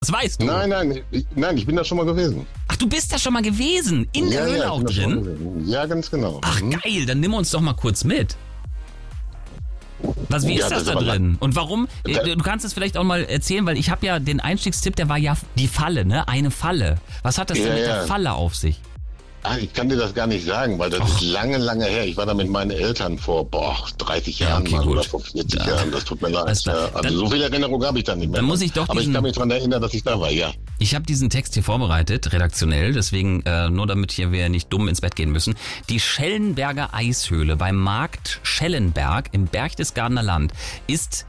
Das weißt du. Nein, ich bin da schon mal gewesen. Ach, du bist da schon mal gewesen? In der Höhle auch drin? Ja, ganz genau. Ach, geil, dann nimm uns doch mal kurz mit. Wie ist das da drin? Und warum? Du kannst es vielleicht auch mal erzählen, weil ich habe ja den Einstiegstipp, der war ja die Falle, ne? Eine Falle. Was hat das denn mit der Falle auf sich? Ich kann dir das gar nicht sagen, weil das ist lange, lange her. Ich war da mit meinen Eltern vor 30 Jahren oder vor 40 Jahren. Das tut mir leid. Also so viel Erinnerung habe ich da nicht mehr. Dann muss ich doch Aber ich kann mich daran erinnern, dass ich da war, ja. Ich habe diesen Text hier vorbereitet, redaktionell, deswegen nur damit hier wir nicht dumm ins Bett gehen müssen. Die Schellenberger Eishöhle beim Markt Schellenberg im Berchtesgadener Land ist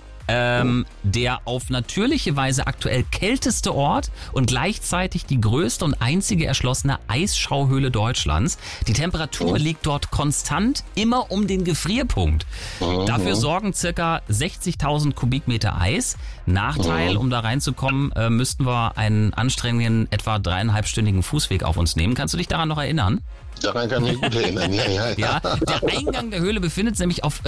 der auf natürliche Weise aktuell kälteste Ort und gleichzeitig die größte und einzige erschlossene Eisschauhöhle Deutschlands. Die Temperatur liegt dort konstant immer um den Gefrierpunkt. Dafür sorgen circa 60.000 Kubikmeter Eis. Nachteil, um da reinzukommen, müssten wir einen anstrengenden, etwa 3,5-stündigen Fußweg auf uns nehmen. Kannst du dich daran noch erinnern? Daran kann ich mich gut erinnern, ja. Der Eingang der Höhle befindet sich auf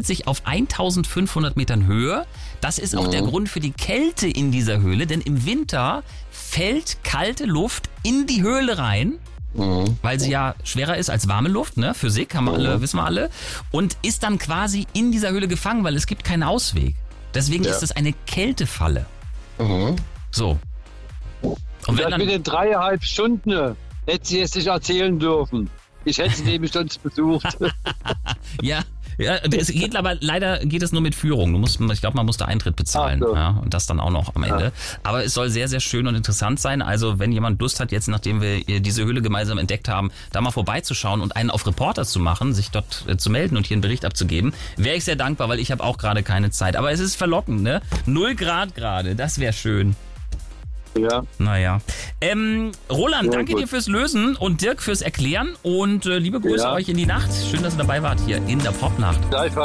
1.500 Metern Höhe. Das ist auch der Grund für die Kälte in dieser Höhle, denn im Winter fällt kalte Luft in die Höhle rein, weil sie ja schwerer ist als warme Luft, ne? Physik wissen wir alle, und ist dann quasi in dieser Höhle gefangen, weil es gibt keinen Ausweg. Deswegen ist es eine Kältefalle. So. Und wenn das mit den 3,5 Stunden hätte sie es nicht erzählen dürfen. Ich hätte sie nämlich sonst besucht. Ja, es geht aber leider geht es nur mit Führung. Ich glaube, man muss da Eintritt bezahlen. So. Ja, und das dann auch noch am Ende. Aber es soll sehr, sehr schön und interessant sein. Also wenn jemand Lust hat, jetzt nachdem wir diese Höhle gemeinsam entdeckt haben, da mal vorbeizuschauen und einen auf Reporter zu machen, sich dort zu melden und hier einen Bericht abzugeben, wäre ich sehr dankbar, weil ich habe auch gerade keine Zeit. Aber es ist verlockend, ne? 0 Grad gerade, das wäre schön. Ja. Naja. Roland, danke dir fürs Lösen und Dirk fürs Erklären und liebe Grüße euch in die Nacht. Schön, dass ihr dabei wart hier in der Popnacht.